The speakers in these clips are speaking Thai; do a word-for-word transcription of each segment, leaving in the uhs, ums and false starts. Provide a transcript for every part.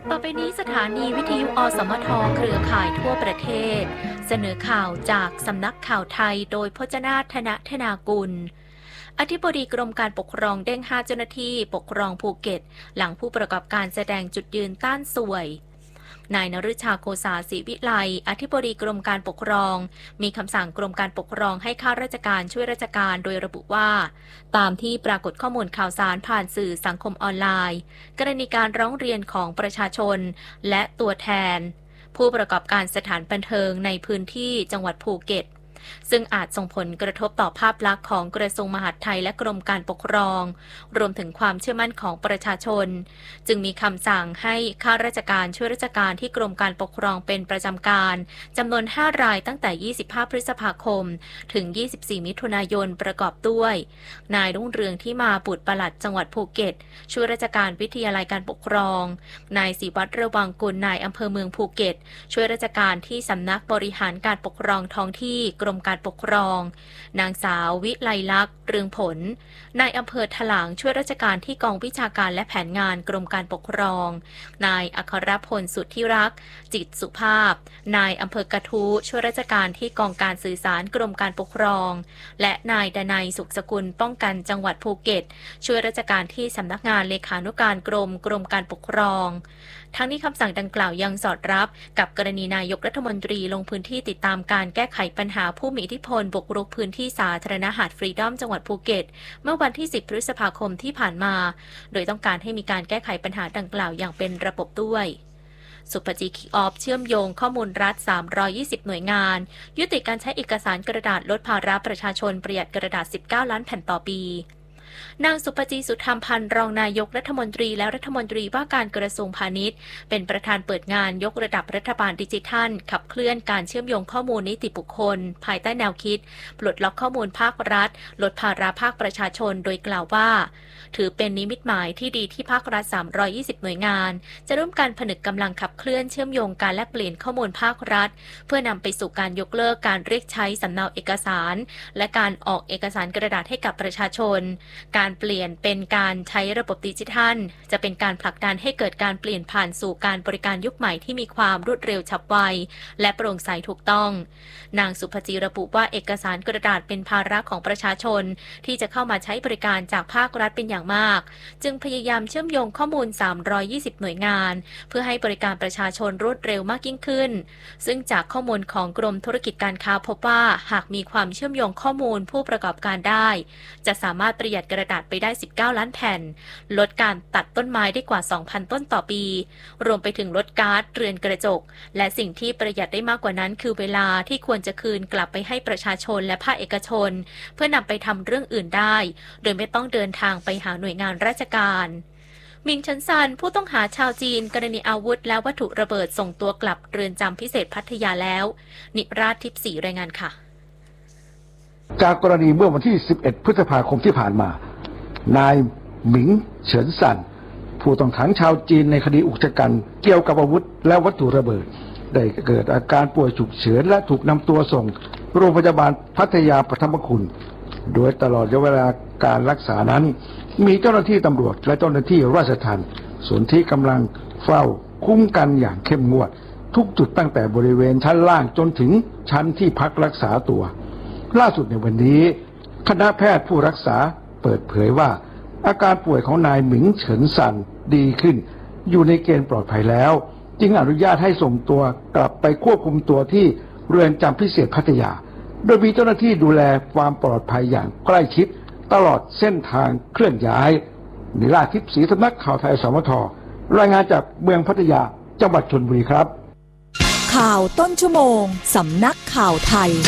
ต่อไปนี้สถานีวิทยุอสมทเครือข่ายทั่วประเทศเสนอข่าวจากสำนักข่าวไทยโดยพจนาถนธนากุลอธิบดีกรมการปกครองเด้งห้าเจ้าหน้าที่ปกครองภูเก็ตหลังผู้ประกอบการแสดงจุดยืนต้านสวยนายนฤชาโคสาศรีวิไลอธิบดีกรมการปกครองมีคำสั่งกรมการปกครองให้ข้าราชการช่วยราชการโดยระบุว่าตามที่ปรากฏข้อมูลข่าวสารผ่านสื่อสังคมออนไลน์กรณีการร้องเรียนของประชาชนและตัวแทนผู้ประกอบการสถานบันเทิงในพื้นที่จังหวัดภูเก็ตซึ่งอาจส่งผลกระทบต่อภาพลักษณ์ของกระทรวงมหาดไทยและกรมการปกครองรวมถึงความเชื่อมั่นของประชาชนจึงมีคำสั่งให้ข้าราชการช่วยราชการที่กรมการปกครองเป็นประจำการจำนวนห้ารายตั้งแต่ยี่สิบห้าพฤษภาคมถึงยี่สิบสี่มิถุนายนประกอบด้วยนายรุ่งเรืองที่มาบุตรปลัดจังหวัดภูเก็ตช่วยราชการวิทยาลัยการปกครองนายศิวัตรระวังกุลนายอำเภอเมืองภูเก็ตช่วยราชการที่สำนักบริหารการปกครองท้องที่กรมการปกครองนางสาววิไลลักษณ์เรืองผลนายอำเภอถลางช่วยราชการที่กองวิชาการและแผนงานกรมการปกครองนายอัครพลสุทธิรักษ์จิตสุภาพนายอำเภอกระทู้ช่วยราชการที่กองการสื่อสารกรมการปกครองและนายดนัยสุขสกุลป้องกันจังหวัดภูเก็ตช่วยราชการที่สำนักงานเลขานุการกรมกรมการปกครองทั้งนี้คำสั่งดังกล่าวยังสอดรับกับกรณีนายกรัฐมนตรีลงพื้นที่ติดตามการแก้ไขปัญหาผู้มีอิทธิพลบุกรุกพื้นที่สาธารณะหาดฟรีดอมจังหวัดภูเก็ตเมื่อวันที่สิบพฤษภาคมที่ผ่านมาโดยต้องการให้มีการแก้ไขปัญหาดังกล่าวอย่างเป็นระบบด้วยสุภจีคิกออฟเชื่อมโยงข้อมูลรัฐสามร้อยยี่สิบหน่วยงานยุติการใช้เอกสารกระดาษลดภาระประชาชนประหยัดกระดาษสิบเก้าล้านแผ่นต่อปีนางสุปจีสุธรรมพันธ์รองนายกรัฐมนตรีและรัฐมนตรีว่าการกระทรวงพาณิชย์เป็นประธานเปิดงานยกระดับรัฐบาลดิจิทัลขับเคลื่อนการเชื่อมโยงข้อมูลนิติบุคคลภายใต้แนวคิดปลดล็อกข้อมูลภาครัฐลดภาระภาคประชาชนโดยกล่าวว่าถือเป็นนิมิตหมายที่ดีที่ภาครัฐสามร้อยยี่สิบหน่วยงานจะร่วมกันผนึกกำลังขับเคลื่อนเชื่อมโยงการแลกเปลี่ยนข้อมูลภาครัฐเพื่อนำไปสู่การยกเลิกการเรียกใช้สำเนาเอกสารและการออกเอกสารกระดาษให้กับประชาชนการเปลี่ยนเป็นการใช้ระบบดิจิทัลจะเป็นการผลักดันให้เกิดการเปลี่ยนผ่านสู่การบริการยุคใหม่ที่มีความรวดเร็วฉับไวและโปร่งใสถูกต้องนางสุภจีระบุว่าเอกสารกระดาษเป็นภาระของประชาชนที่จะเข้ามาใช้บริการจากภาครัฐเป็นอย่างมากจึงพยายามเชื่อมโยงข้อมูลสามร้อยยี่สิบหน่วยงานเพื่อให้บริการประชาชนรวดเร็วมากยิ่งขึ้นซึ่งจากข้อมูลของกรมธุรกิจการค้าพบว่าหากมีความเชื่อมโยงข้อมูลผู้ประกอบการได้จะสามารถประหยัดกระดาษไปได้สิบเก้าล้านแผ่นลดการตัดต้นไม้ได้กว่า สองพัน ต้นต่อปีรวมไปถึงลดก๊าซเรือนกระจกและสิ่งที่ประหยัดได้มากกว่านั้นคือเวลาที่ควรจะคืนกลับไปให้ประชาชนและภาคเอกชนเพื่อนำไปทำเรื่องอื่นได้โดยไม่ต้องเดินทางไปหาหน่วยงานราชการมิงเฉินซานผู้ต้องหาชาวจีนกรณีอาวุธและวัตถุระเบิดส่งตัวกลับเรือนจำพิเศษพัทยาแล้วนิราชทิพย์ศรีรายงานค่ะจากกรณีเมื่อวันที่สิบเอ็ดพฤษภาคมที่ผ่านมานายหมิงเฉินซันผู้ต้องขังชาวจีนในคดีอุกชะกันเกี่ยวกับอาวุธและวัตถุระเบิดได้เกิดอาการป่วยฉุกเฉินและถูกนำตัวส่งโรงพยาบาลพัทยาปฐมคุณโดยตลอดเวลาการรักษานั้นมีเจ้าหน้าที่ตำรวจและเจ้าหน้าที่ราชทัณฑ์ส่วนที่กำลังเฝ้าคุ้มกันอย่างเข้มงวดทุกจุดตั้งแต่บริเวณชั้นล่างจนถึงชั้นที่พักรักษาตัวล่าสุดในวันนี้คณะแพทย์ผู้รักษาเปิดเผยว่าอาการป่วยของนายหมิงเฉินซันดีขึ้นอยู่ในเกณฑ์ปลอดภัยแล้วจึงอนุญาตให้ส่งตัวกลับไปควบคุมตัวที่เรือนจำพิเศษพัทยาโดยมีเจ้าหน้าที่ดูแลความปลอดภัยอย่างใกล้ชิดตลอดเส้นทางเคลื่อนย้ายนิราชทิพย์ศรีสำนักข่าวไทยสมทรายงานจากเมืองพัทยาจังหวัดชลบุรีครับข่าวต้นชั่วโมงสำนักข่าวไทย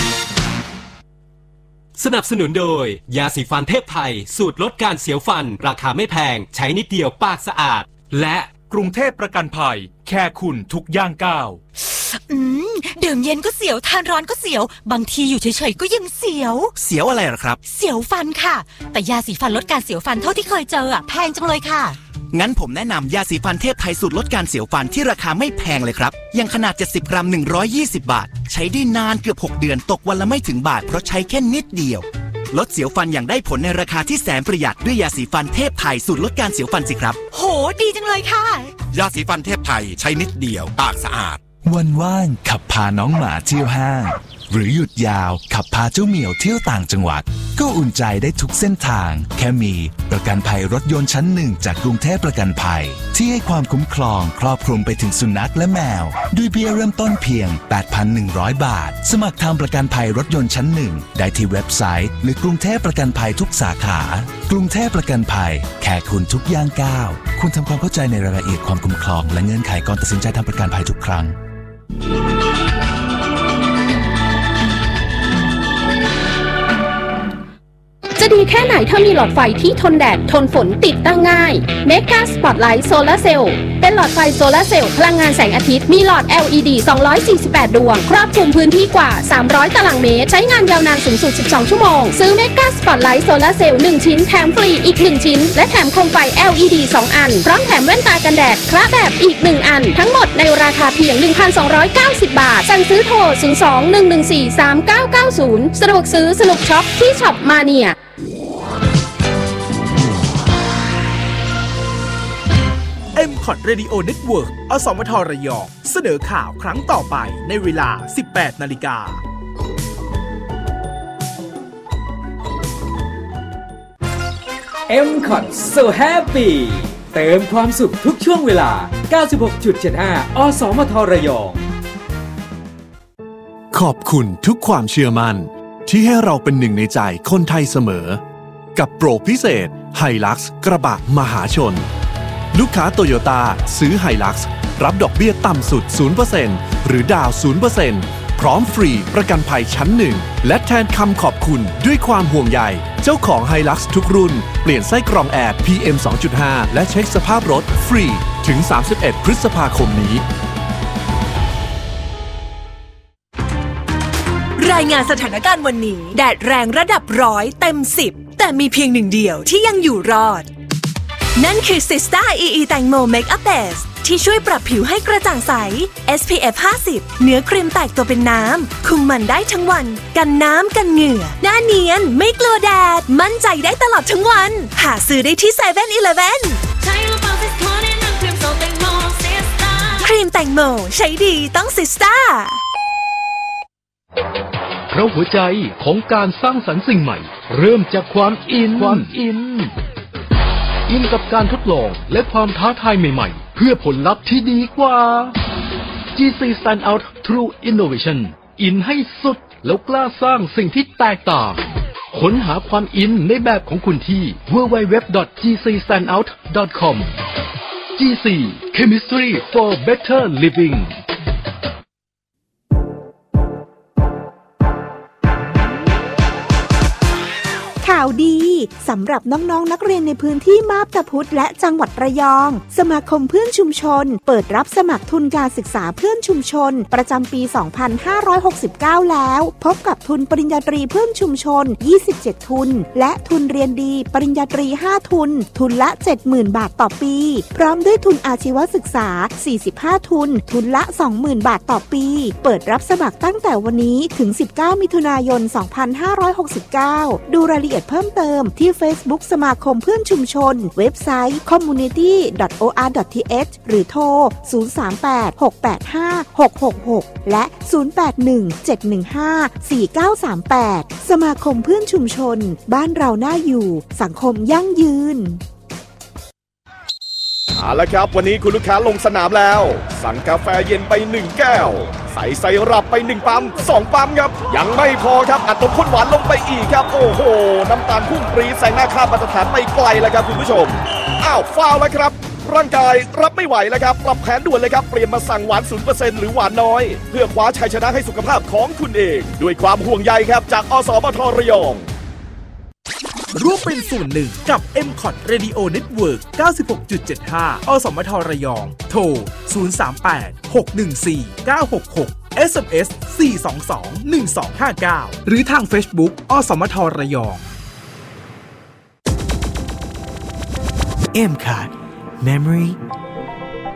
สนับสนุนโดยยาสีฟันเทพไทยสูตรลดการเสียวฟันราคาไม่แพงใช้นิดเดียวปากสะอาดและกรุงเทพประกันภัยแค่คุณทุกย่างก้าวอืมดื่มเย็นก็เสียวทานร้อนก็เสียวบางทีอยู่เฉยๆก็ยังเสียวเสียวอะไรหรอครับเสียวฟันค่ะแต่ยาสีฟันลดการเสียวฟันเท่าที่เคยเจออะแพงจังเลยค่ะงั้นผมแนะนำยาสีฟันเทพไทยสูตรลดการเสียวฟันที่ราคาไม่แพงเลยครับยังขนาดเจ็ดสิบกรัมหนึ่งร้อยยี่สิบบาทใช้ได้นานเกือบหกเดือนตกวันละไม่ถึงบาทเพราะใช้แค่นิดเดียวลดเสียวฟันอย่างได้ผลในราคาที่แสนประหยัดด้วยยาสีฟันเทพไทยสูตรลดการเสียวฟันสิครับโหดีจังเลยค่ะยาสีฟันเทพไทยใช้นิดเดียวปากสะอาดวันว่างขับพาน้องหมาเที่ยวห้างหรือหยุดยาวขับพาเจ้าเหมียวเที่ยวต่างจังหวัดก็อุ่นใจได้ทุกเส้นทางแค่มีประกันภัยรถยนต์ชั้นหนึ่งจากกรุงเทพประกันภัยที่ให้ความคุ้มครองครอบคลุมไปถึงสุนัขและแมวด้วยเบี้ยเริ่มต้นเพียง แปดพันหนึ่งร้อย บาทสมัครทำประกันภัยรถยนต์ชั้นหนึ่งได้ที่เว็บไซต์หรือกรุงเทพประกันภัยทุกสาขากรุงเทพประกันภัยแค่คุณทุกย่างก้าวคุณทำความเข้าใจในรายละเอียดความคุ้มครองและเงื่อนไขก่อนตัดสินใจทำประกันภัยทุกครั้งจะดีแค่ไหนถ้ามีหลอดไฟที่ทนแดดทนฝนติดตั้งง่าย Mega Spotlight Solar Cell เป็นหลอดไฟโซลาร์เซลล์พลังงานแสงอาทิตย์มีหลอด แอล อี ดี สองร้อยสี่สิบแปด ดวงครอบคลุมพื้นที่กว่าสามร้อยตารางเมตรใช้งานยาวนานสูงสุดสิบสองชั่วโมงซื้อ Mega Spotlight Solar Cell หนึ่งชิ้นแถมฟรีอีกหนึ่งชิ้นและแถมโคมไฟ แอล อี ดี สองอันพร้อมแถมแว่นตากันแดดคละแบบอีกหนึ่งอันทั้งหมดในราคาเพียง หนึ่งพันสองร้อยเก้าสิบ บาทสั่งซื้อโทรศูนย์ สอง หนึ่ง หนึ่ง สี่ สาม เก้า เก้า ศูนย์สะดวกซื้อสนุกช็อปที่ช็อปมาเนียเอ็ม คอท Radio Network อสมทระยองเสนอข่าวครั้งต่อไปในเวลา สิบแปดนาฬิกาเอ็ม คอท So Happy เติมความสุขทุกช่วงเวลา เก้าสิบหกจุดเจ็ดห้า อสมทระยองขอบคุณทุกความเชื่อมั่นที่ให้เราเป็นหนึ่งในใจคนไทยเสมอกับโปรพิเศษ Hilux กระบะมหาชนลูกค้าโตโยต้าซื้อ Hilux รับดอกเบี้ยต่ำสุด ศูนย์เปอร์เซ็นต์ หรือดาว ศูนย์เปอร์เซ็นต์ พร้อมฟรีประกันภัยชั้นหนึ่งและแทนคำขอบคุณด้วยความห่วงใยเจ้าของ Hilux ทุกรุ่นเปลี่ยนไส้กรองแอร์ พี เอ็ม สองจุดห้า และเช็คสภาพรถฟรีถึง สามสิบเอ็ด พฤษภาคมนี้รายงานสถานการณ์วันนี้แดดแรงระดับร้อยเต็มสิบแต่มีเพียงหนึ่งเดียวที่ยังอยู่รอดนั่นคือ Sista อี อี แตงโม Makeup Base ที่ช่วยปรับผิวให้กระจ่างใส เอส พี เอฟ ห้าสิบ เนื้อครีมแตกตัวเป็นน้ำคุมมันได้ทั้งวันกันน้ำกันเหงื่อหน้าเนียนไม่กลัวแดดมั่นใจได้ตลอดทั้งวันหาซื้อได้ที่ เซเว่น อีเลฟเว่น ครีมแตงโมใช้ดีต้อง Sista เพราะหัวใจของการสร้างสรรค์สิ่งใหม่เริ่มจากความอินความอินอินกับการทดลองและความท้าทายใหม่ๆเพื่อผลลัพธ์ที่ดีกว่า จี ซี Stand Out Through Innovation อินให้สุดแล้วกล้าสร้างสิ่งที่แตกต่างค้นหาความอินในแบบของคุณที่ ดับเบิลยู ดับเบิลยู ดับเบิลยู ดอท จี ซี สแตนด์เอาท์ ดอท คอม จี ซี Chemistry for Better Living ข่าวดีสำหรับน้องๆ น, นักเรียนในพื้นที่มาบตาพุธและจังหวัดระยองสมาคมเพื่อนชุมชนเปิดรับสมัครทุนการศึกษาเพื่อนชุมชนประจำปี สองพันห้าร้อยหกสิบเก้า แล้วพบกับทุนปริญญาตรีเพื่อนชุมชนยี่สิบเจ็ดทุนและทุนเรียนดีปริญญาตรีห้าทุนทุนละ เจ็ดหมื่น บาทต่อปีพร้อมด้วยทุนอาชีวศึกษาสี่สิบห้าทุนทุนละ สองหมื่น บาทต่อปีเปิดรับสมัครตั้งแต่วันนี้ถึงสิบเก้ามิถุนายนสองพันห้าร้อยหกสิบเก้าดูรายละเอียดเพิ่มเติมที่ Facebook สมาคมเพื่อนชุมชนเว็บไซต์ คอมมูนิตี้ ดอท โอ อาร์ ดอท ที เอช หรือโทรศูนย์ สาม แปด หก แปด ห้า หก หก หกและศูนย์ แปด หนึ่ง เจ็ด หนึ่ง ห้า สี่ เก้า สาม แปดสมาคมเพื่อนชุมชนบ้านเราน่าอยู่สังคมยั่งยืนเอาละครับวันนี้คุณลูกค้าลงสนามแล้วสั่งกาแฟเย็นไปหนึ่งแก้วใส่ไซรัปไปหนึ่งปั๊มสองปั๊มครับยังไม่พอครับอัดนมข้นหวานลงไปอีกครับโอ้โหน้ำตาลพุ่งปรี๊ดแซงหน้าค่ามาตรฐานไปไกลแล้วครับคุณผู้ชมอ้าวฟาวแล้วครับร่างกายรับไม่ไหวแล้วครับปรับแผนด่วนเลยครับเปลี่ยนมาสั่งหวาน ศูนย์เปอร์เซ็นต์ หรือหวานน้อยเพื่อคว้าชัยชนะให้สุขภาพของคุณเองด้วยความห่วงใยครับจากอสมทระยองร่วมเป็นส่วนหนึ่งกับ เอ็ม คอท Radio Network เก้าสิบหกจุดเจ็ดห้า อสมทระยองโทรศูนย์ สาม แปด หก หนึ่ง สี่ เก้า หก หก เอส เอ็ม เอส สี่ สอง สอง หนึ่ง สอง ห้า เก้าหรือทาง Facebook อสมทระยองเอ็ม คอท Memory